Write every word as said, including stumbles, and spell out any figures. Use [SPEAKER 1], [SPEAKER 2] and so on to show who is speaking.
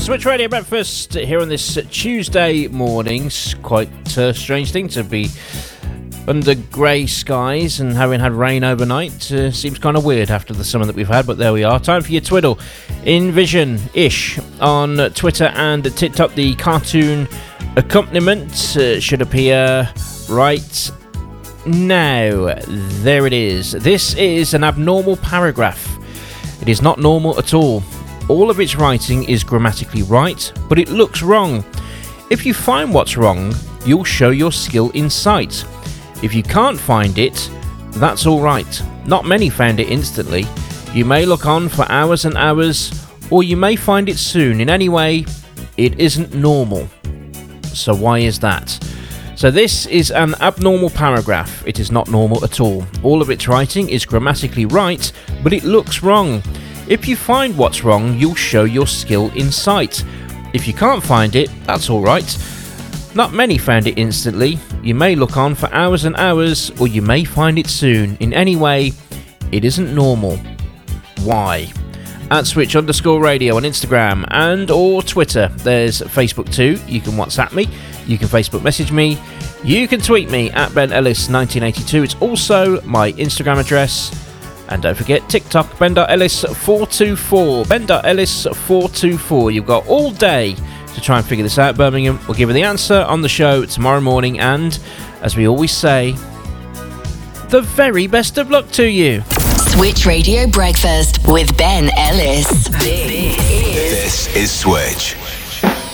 [SPEAKER 1] Switch Radio Breakfast here on this Tuesday morning. Quite a strange thing to be under grey skies and having had rain overnight. Uh, seems kind of weird after the summer that we've had, but there we are. Time for your twiddle. Envision-ish on Twitter and TikTok. The cartoon accompaniment uh, should appear right now. There it is. This is an abnormal paragraph. It is not normal at all. All of its writing is grammatically right, but it looks wrong. If you find what's wrong, you'll show your skill in sight. If you can't find it, that's alright. Not many found it instantly. You may look on for hours and hours, or you may find it soon. In any way, it isn't normal. So why is that? So this is an abnormal paragraph. It is not normal at all. All of its writing is grammatically right, but it looks wrong. If you find what's wrong, you'll show your skill in sight. If you can't find it, that's alright. Not many found it instantly. You may look on for hours and hours, or you may find it soon. In any way, it isn't normal. Why? At Switch underscore radio on Instagram and or Twitter. There's Facebook too. You can WhatsApp me. You can Facebook message me. You can tweet me at Ben Ellis nineteen eighty-two. It's also my Instagram address. And don't forget TikTok, Ben Ellis four two four. Ben Ellis four two four. You've got all day to try and figure this out, Birmingham. We'll give you the answer on the show tomorrow morning, and as we always say, the very best of luck to you.
[SPEAKER 2] Switch Radio Breakfast with Ben Ellis.
[SPEAKER 3] This is Switch.